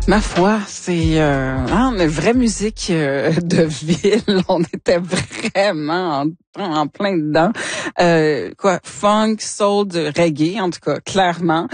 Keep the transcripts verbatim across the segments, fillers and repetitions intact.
Ma foi, c'est euh, hein, une vraie musique euh, de ville. On était vraiment en, en plein dedans. Euh, quoi, funk, soul, de reggae, en tout cas, clairement.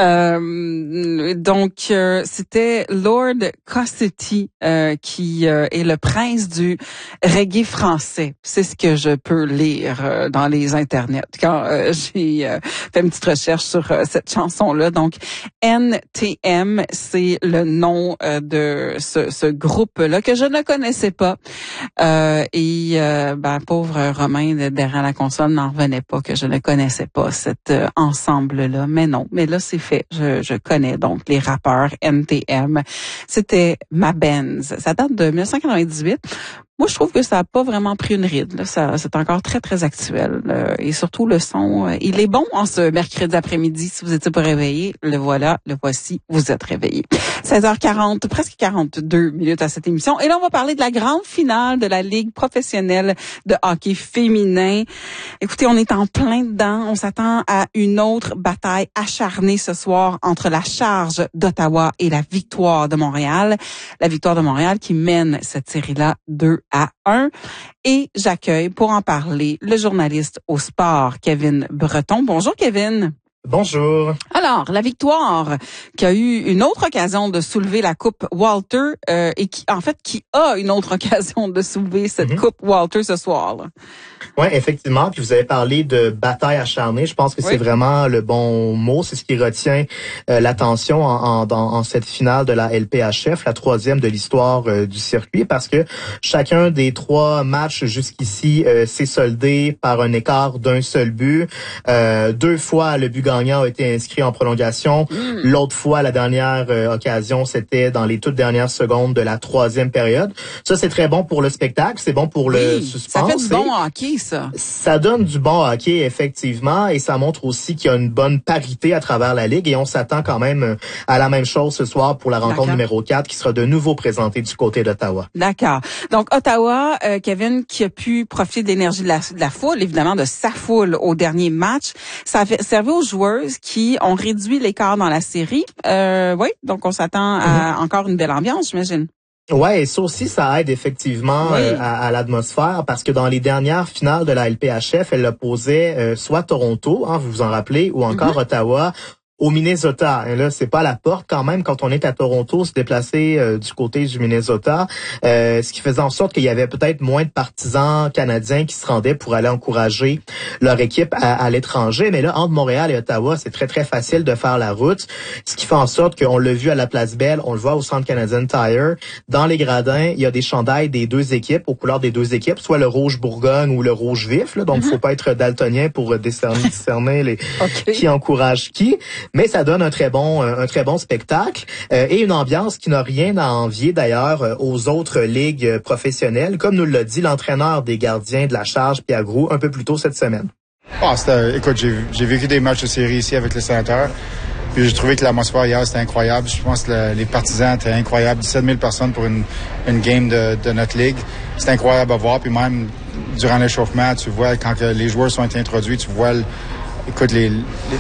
Euh, donc, euh, c'était Lord Cossetti euh, qui euh, est le prince du reggae français. C'est ce que je peux lire euh, dans les internets quand euh, j'ai euh, fait une petite recherche sur euh, cette chanson-là. Donc, N T M, c'est le nom euh, de ce, ce groupe-là que je ne connaissais pas. Euh, et euh, ben, pauvre Romain de derrière la console n'en revenait pas que je ne connaissais pas cet euh, ensemble-là. Mais non, mais là c'est fait. Je, je connais donc les rappeurs N T M. C'était Ma Benz. Ça date de dix-neuf cent quatre-vingt-dix-huit. Moi, je trouve que ça n'a pas vraiment pris une ride. Là. Ça, c'est encore très, très actuel. Euh, et surtout, le son, euh, il est bon en ce mercredi après-midi. Si vous étiez pas réveillé, le voilà, le voici, vous êtes réveillé. seize heures quarante, presque quarante-deux minutes à cette émission. Et là, on va parler de la grande finale de la Ligue professionnelle de hockey féminin. Écoutez, on est en plein dedans. On s'attend à une autre bataille acharnée ce soir entre la Charge d'Ottawa et la Victoire de Montréal. La Victoire de Montréal qui mène cette série-là deux à un. Et j'accueille pour en parler le journaliste au sport, Kevin Breton. Bonjour, Kevin. Bonjour. Alors, la Victoire qui a eu une autre occasion de soulever la Coupe Walter euh, et qui, en fait, qui a une autre occasion de soulever cette mm-hmm. Coupe Walter ce soir. Oui, effectivement. Puis vous avez parlé de bataille acharnée. Je pense que oui. c'est vraiment le bon mot. C'est ce qui retient euh, l'attention en, en, dans, en cette finale de la L P H F, la troisième de l'histoire euh, du circuit, parce que chacun des trois matchs jusqu'ici euh, s'est soldé par un écart d'un seul but. Euh, deux fois, le but gagnant a été inscrit en prolongation. Mm. L'autre fois, la dernière euh, occasion, c'était dans les toutes dernières secondes de la troisième période. Ça, c'est très bon pour le spectacle. C'est bon pour le oui, suspense. Ça fait du bon hockey, ça. Ça donne du bon hockey, effectivement, et ça montre aussi qu'il y a une bonne parité à travers la Ligue, et on s'attend quand même à la même chose ce soir pour la rencontre D'accord. numéro quatre, qui sera de nouveau présentée du côté d'Ottawa. D'accord. Donc, Ottawa, euh, Kevin, qui a pu profiter de l'énergie de la, de la foule, évidemment, de sa foule au dernier match, ça a servi aux joueuses qui ont réduit l'écart dans la série. Euh, oui, donc on s'attend à mm-hmm. encore une belle ambiance, j'imagine. Ouais, et ça aussi, ça aide effectivement oui. euh, à, à l'atmosphère, parce que dans les dernières finales de la L P H F, elle opposait euh, soit Toronto, hein, vous vous en rappelez, ou encore mm-hmm. Ottawa au Minnesota. Et là, c'est pas à la porte quand même quand on est à Toronto, se déplacer euh, du côté du Minnesota, euh, ce qui faisait en sorte qu'il y avait peut-être moins de partisans canadiens qui se rendaient pour aller encourager leur équipe à, à l'étranger. Mais là, entre Montréal et Ottawa, c'est très, très facile de faire la route, ce qui fait en sorte qu'on l'a vu à la Place Belle, on le voit au Centre Canadian Tire. Dans les gradins, il y a des chandails des deux équipes, aux couleurs des deux équipes, soit le rouge Bourgogne ou le rouge vif. Là, donc, il mm-hmm. faut pas être daltonien pour discerner, discerner les okay. qui encourage qui. Mais ça donne un très bon un très bon spectacle euh, et une ambiance qui n'a rien à envier d'ailleurs aux autres ligues professionnelles, comme nous l'a dit l'entraîneur des gardiens de la Charge, Pierre Groulx, un peu plus tôt cette semaine. Ah, c'était, écoute, j'ai, j'ai vécu des matchs de série ici avec les Sénateurs. Puis j'ai trouvé que l'atmosphère hier, c'était incroyable. Je pense que le, les partisans étaient incroyables. dix-sept mille personnes pour une, une game de, de notre ligue. C'était incroyable à voir. Puis même durant l'échauffement, tu vois, quand les joueurs sont introduits, tu vois... Le, Écoute, les,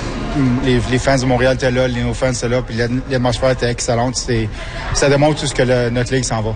les, les fans de Montréal étaient là, les nos fans étaient là, puis l'atmosphère était excellente. C'est, ça démontre tout ce que le, notre ligue s'en va.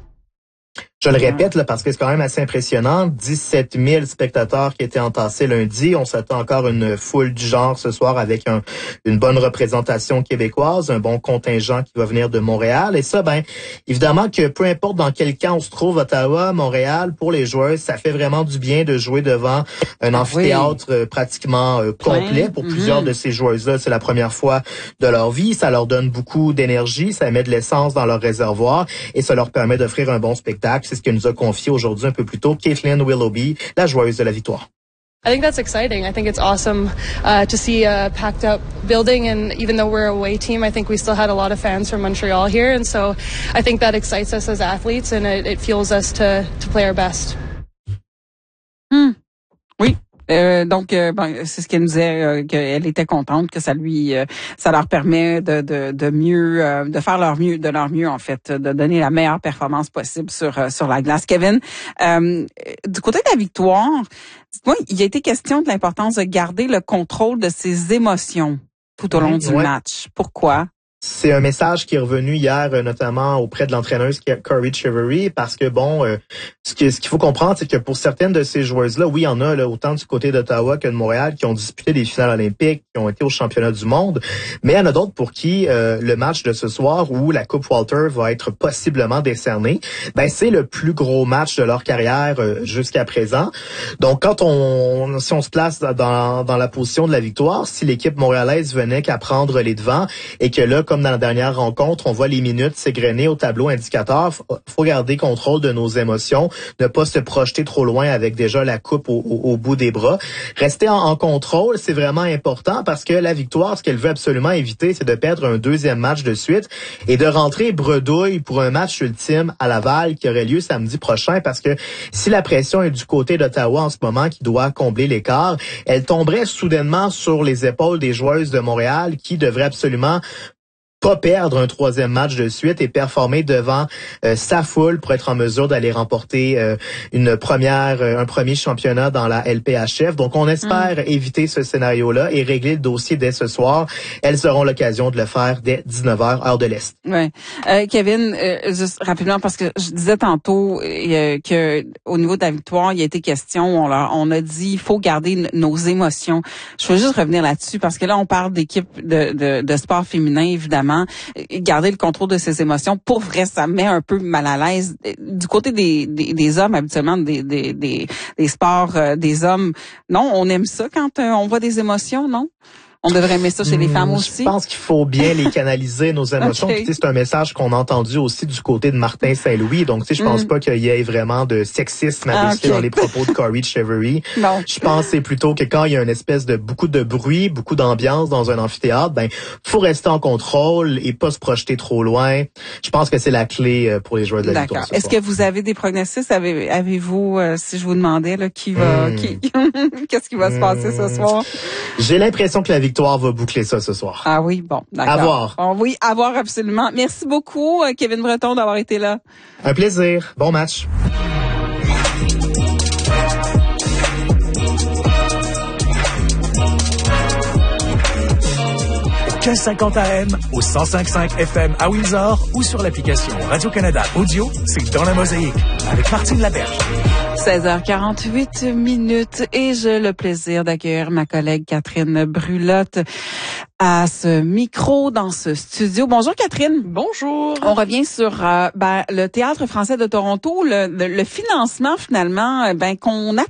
Je le répète là parce que c'est quand même assez impressionnant. dix-sept mille spectateurs qui étaient entassés lundi. On s'attend encore une foule du genre ce soir avec un, une bonne représentation québécoise, un bon contingent qui va venir de Montréal. Et ça, ben évidemment que peu importe dans quel camp on se trouve, Ottawa, Montréal, pour les joueurs, ça fait vraiment du bien de jouer devant un amphithéâtre oui. pratiquement euh, complet. Pour mm-hmm. plusieurs de ces joueuses-là, c'est la première fois de leur vie. Ça leur donne beaucoup d'énergie, ça met de l'essence dans leur réservoir et ça leur permet d'offrir un bon spectacle. C'est ce que nous a confié aujourd'hui un peu plus tôt Caitlin Willoughby, la joueuse de la Victoire. I think that's exciting. I think it's awesome uh, to see a packed up building, and even though we're a away team, I think we still had a lot of fans from Montreal here, and so I think that excites us as athletes, and it, it fuels us to to play our best. Hmm. Oui. Euh, donc, euh, bon, c'est ce qu'elle nous disait, euh, qu'elle était contente, que ça lui, euh, ça leur permet de, de, de mieux, euh, de faire leur mieux, de leur mieux en fait, de donner la meilleure performance possible sur euh, sur la glace. Kevin, euh, du côté de la Victoire, dites-moi, il a été question de l'importance de garder le contrôle de ses émotions tout au long du ouais. match. Pourquoi? C'est un message qui est revenu hier, euh, notamment auprès de l'entraîneuse Corey Cheverry, parce que bon, euh, ce qu'il ce qu'il faut comprendre, c'est que pour certaines de ces joueuses-là, oui, il y en a là, autant du côté d'Ottawa que de Montréal, qui ont disputé des finales olympiques, qui ont été au championnat du monde, mais il y en a d'autres pour qui euh, le match de ce soir, où la Coupe Walter va être possiblement décernée, ben c'est le plus gros match de leur carrière euh, jusqu'à présent. Donc, quand on, si on se place dans, dans la position de la victoire, si l'équipe montréalaise venait qu'à prendre les devants et que là, comme dans la dernière rencontre, on voit les minutes s'égrener au tableau indicateur. Faut, faut garder contrôle de nos émotions, ne pas se projeter trop loin avec déjà la coupe au, au, au bout des bras. Rester en, en contrôle, c'est vraiment important parce que la victoire, ce qu'elle veut absolument éviter, c'est de perdre un deuxième match de suite et de rentrer bredouille pour un match ultime à Laval qui aurait lieu samedi prochain, parce que si la pression est du côté d'Ottawa en ce moment qui doit combler l'écart, elle tomberait soudainement sur les épaules des joueuses de Montréal qui devraient absolument pas perdre un troisième match de suite et performer devant euh, sa foule pour être en mesure d'aller remporter euh, une première, euh, un premier championnat dans la L P H F. Donc, on espère mm. éviter ce scénario-là et régler le dossier dès ce soir. Elles auront l'occasion de le faire dès dix-neuf heures, heure de l'Est. Ouais. Euh, Kevin, euh, juste rapidement, parce que je disais tantôt euh, que au niveau de la victoire, il y a été question, on, leur, on a dit, il faut garder n- nos émotions. Je veux juste revenir là-dessus parce que là, on parle d'équipe de, de, de sport féminin, évidemment. Garder le contrôle de ses émotions, pour vrai, ça met un peu mal à l'aise. Du côté des, des, des hommes, habituellement, des, des, des, des sports euh, des hommes, non, on aime ça quand euh, on voit des émotions, non? On devrait aimer ça chez les femmes aussi. Je pense qu'il faut bien les canaliser, nos émotions. Okay. Puis, c'est un message qu'on a entendu aussi du côté de Martin Saint-Louis. Donc, tu sais, je pense mm. pas qu'il y ait vraiment de sexisme à ah, okay. dans les propos de Corey Cheverry. Non. Je pense que c'est plutôt que quand il y a une espèce de beaucoup de bruit, beaucoup d'ambiance dans un amphithéâtre, ben, faut rester en contrôle et pas se projeter trop loin. Je pense que c'est la clé pour les joueurs de la victoire. D'accord. Est-ce que vous avez des pronostics? Avez, avez-vous, euh, si je vous demandais, là, qui va, mm. qui, qu'est-ce qui va mm. se passer ce soir? J'ai l'impression que la victoire va boucler ça ce soir. Ah oui, bon, d'accord. À voir. Oh, oui, à voir absolument. Merci beaucoup, Kevin Breton, d'avoir été là. Un plaisir. Bon match. quinze cinquante A M, au cent cinq virgule cinq F M à Windsor ou sur l'application Radio-Canada Audio, c'est Dans la Mosaïque avec Martine Laberge. seize heures quarante-huit minutes et j'ai le plaisir d'accueillir ma collègue Catherine Brulotte à ce micro dans ce studio. Bonjour Catherine. Bonjour. On revient sur euh, ben, le Théâtre français de Toronto, le, le, le financement finalement ben qu'on a